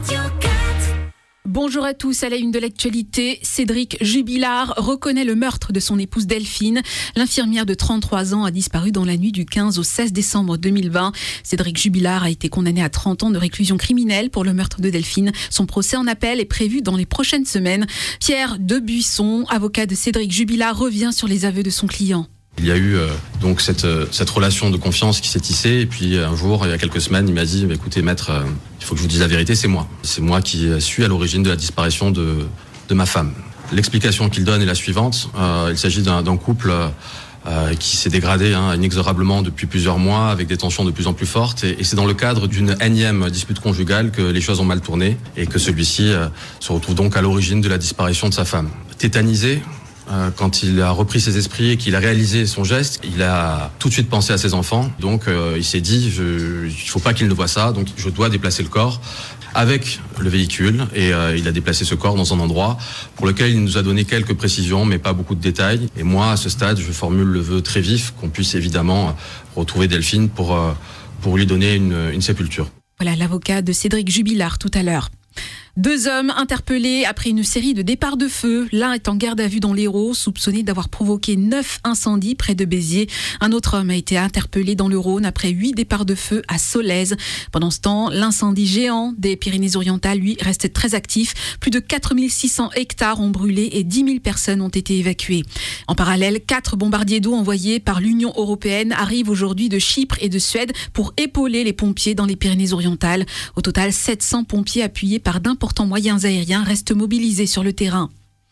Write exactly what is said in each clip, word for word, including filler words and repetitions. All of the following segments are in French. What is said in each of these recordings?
Bonjour à tous, à la une de l'actualité, Cédric Jubilard reconnaît le meurtre de son épouse Delphine. L'infirmière de trente-trois ans a disparu dans la nuit du quinze au seize décembre deux mille vingt. Cédric Jubilard a été condamné à trente ans de réclusion criminelle pour le meurtre de Delphine. Son procès en appel est prévu dans les prochaines semaines. Pierre Debuisson, avocat de Cédric Jubilard, revient sur les aveux de son client. Il y a eu euh, donc cette, euh, cette relation de confiance qui s'est tissée et puis un jour, il y a quelques semaines, il m'a dit bah, « écoutez maître, euh, il faut que je vous dise la vérité, c'est moi. C'est moi qui suis à l'origine de la disparition de, de ma femme. » L'explication qu'il donne est la suivante. Euh, il s'agit d'un, d'un couple euh, qui s'est dégradé hein, inexorablement depuis plusieurs mois avec des tensions de plus en plus fortes et, et c'est dans le cadre d'une énième dispute conjugale que les choses ont mal tourné et que celui-ci euh, se retrouve donc à l'origine de la disparition de sa femme. Tétanisé, quand il a repris ses esprits et qu'il a réalisé son geste, il a tout de suite pensé à ses enfants. Donc euh, il s'est dit, je, il ne faut pas qu'il ne voie ça, donc je dois déplacer le corps avec le véhicule. Et euh, il a déplacé ce corps dans un endroit pour lequel il nous a donné quelques précisions, mais pas beaucoup de détails. Et moi, à ce stade, je formule le vœu très vif qu'on puisse évidemment retrouver Delphine pour, euh, pour lui donner une, une sépulture. Voilà l'avocat de Cédric Jubilard tout à l'heure. Deux hommes interpellés après une série de départs de feu. L'un est en garde à vue dans l'Hérault, soupçonné d'avoir provoqué neuf incendies près de Béziers. Un autre homme a été interpellé dans le Rhône après huit départs de feu à Solèze. Pendant ce temps, l'incendie géant des Pyrénées-Orientales, lui, reste très actif. Plus de quatre mille six cents hectares ont brûlé et dix mille personnes ont été évacuées. En parallèle, quatre bombardiers d'eau envoyés par l'Union européenne arrivent aujourd'hui de Chypre et de Suède pour épauler les pompiers dans les Pyrénées-Orientales. Au total, sept cents pompiers appuyés par d'importants moyens aériens restent mobilisés sur le terrain.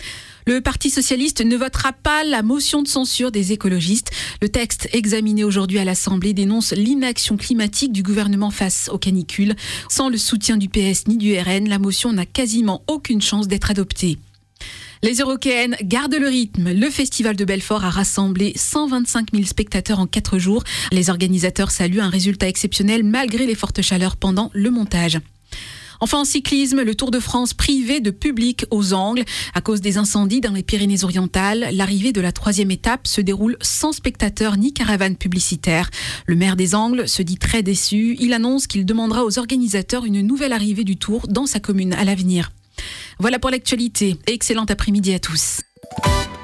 Le Parti socialiste ne votera pas la motion de censure des écologistes. Le texte examiné aujourd'hui à l'Assemblée dénonce l'inaction climatique du gouvernement face aux canicules. Sans le soutien du P S ni du R N, la motion n'a quasiment aucune chance d'être adoptée. Les Eurockéennes gardent le rythme. Le Festival de Belfort a rassemblé cent vingt-cinq mille spectateurs en quatre jours. Les organisateurs saluent un résultat exceptionnel malgré les fortes chaleurs pendant le montage. Enfin, en cyclisme, le Tour de France privé de public aux Angles. À cause des incendies dans les Pyrénées-Orientales, l'arrivée de la troisième étape se déroule sans spectateurs ni caravane publicitaire. Le maire des Angles se dit très déçu. Il annonce qu'il demandera aux organisateurs une nouvelle arrivée du Tour dans sa commune à l'avenir. Voilà pour l'actualité. Excellent après-midi à tous.